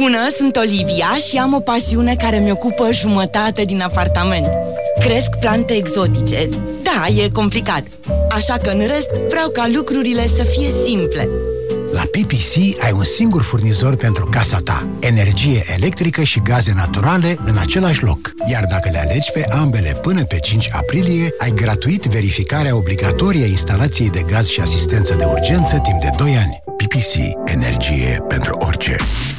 Bună, sunt Olivia și am o pasiune care mi-ocupă jumătate din apartament. Cresc plante exotice. Da, e complicat. Așa că în rest vreau ca lucrurile să fie simple. La PPC ai un singur furnizor pentru casa ta. Energie electrică și gaze naturale în același loc. Iar dacă le alegi pe ambele până pe 5 aprilie, ai gratuit verificarea obligatorie a instalației de gaz și asistență de urgență timp de 2 ani. PPC. Energie pentru orice.